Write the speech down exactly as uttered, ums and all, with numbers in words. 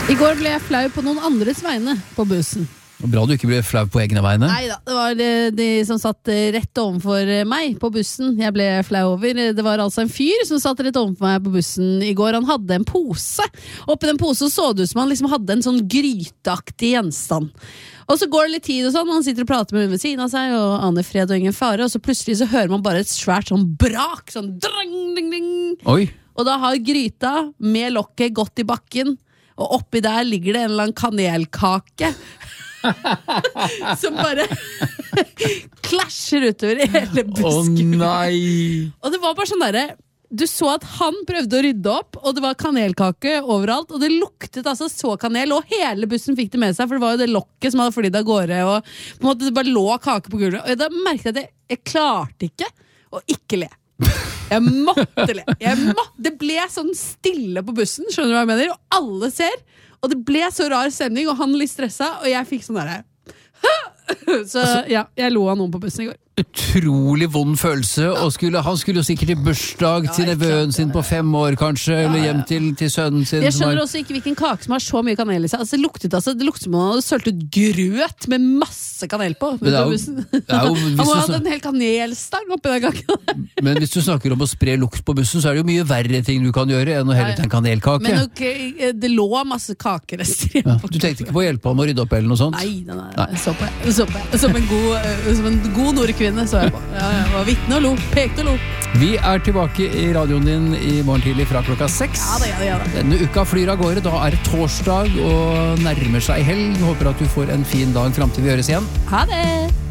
I går ble jeg flau på noen andres vegne på bussen. Bra du ikke ble flau på egne vegne. Neida, det var de, de som satt rett overfor meg på bussen. Jeg ble flau over. Det var altså en fyr som satt rett overfor meg på bussen i går. Han hadde en pose. Oppi den posen så det ut som han liksom hadde en sånn gryteaktig gjenstand. Og så går det litt tid og sånn, og han sitter og prater med ved siden av seg, og aner fred og ingen fare, og så plutselig så hører man bare et svært sånn brak, sånn drang, ding, ding. Oi. Og da har gryta med lokket gått i bakken, og oppi der ligger det en eller annen kanelkake som bare klasjer utover i hele busken. Å nei! Og det var bare sånn derre, du så at han prøvde å rydde opp, og det var kanelkake overalt, og det luktet altså så kanel, og hele bussen fikk det med seg, for det var jo det lokket som hadde flydd av gårde, og på en måte det bare lå kake på gulvet. Og da merket jeg at jeg, jeg klarte ikke å ikke le. Jeg måtte le. Jeg må, det ble sånn stille på bussen, skjønner du hva jeg mener? Og alle ser, og det ble så rar stemning, og han litt stresset, og jeg fikk sånn der. Så ja, jeg lo av noen på bussen i går. Utrolig vond følelse, og skulle, han skulle jo sikkert i bursdag ja, til nevøen sin på fem år kanskje, ja, eller hjem til, til sønnen sin. Jeg skjønner også ikke hvilken kake som har så mye kanel i seg. Altså, det luktet altså, det luktet som om han hadde sølt ut grøt med masse kanel på. Det er jo, det er jo, han må ha hatt en hel kanelstang oppi den kaken. Men hvis du snakker om å spre lukt på bussen, så er det jo mye verre ting du kan gjøre enn å helle ut en kanelkake. Men okay, det lå masse kakerester ja, du tenkte ikke på å hjelpe ham å rydde opp eller noe sånt? Nei, nei, nei, nei. Så på, så på. Som en god, som en god nordkvinne så jeg på. Ja, jeg var vitne og lo, pekte og lo. Vi er tilbake i radioen din i morgen tidlig fra klokka seks. Ja, det, ja, det, ja, det. Denne uka flyr av gårde, da er det torsdag og nærmer seg helg. Håper at du får en fin dag frem til vi høres igjen. Ha det!